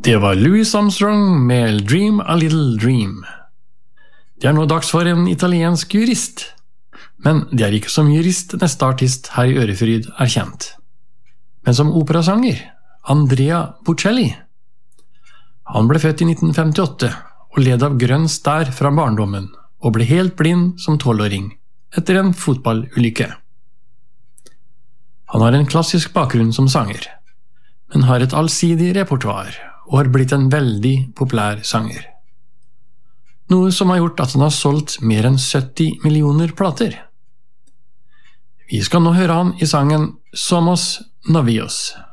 Det var Louis Armstrong med Dream a Little Dream. Det nå dags for en italiensk jurist. Men det ikke som jurist neste artist her i Ørefryd kjent. Men som operasanger, Andrea Bocelli. Han ble født i 1958 og led av grønn stær fra barndommen og ble helt blind som 12-åring etter en fotballulykke. Han har en klassisk bakgrunn som sanger, men har et allsidig repertoar og har blitt en veldig populær sanger. Noe som har gjort at han har solgt mer enn 70 millioner plater. Vi skal nå høre han i sangen Somos Novios.